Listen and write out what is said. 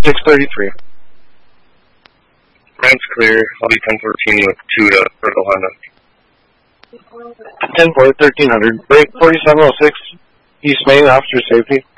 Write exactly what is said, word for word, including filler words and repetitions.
six thirty-three. Ram's clear. I'll be ten fourteen with two to Circle Honda. ten four, thirteen hundred. Break forty-seven oh six. East Main, officer safety.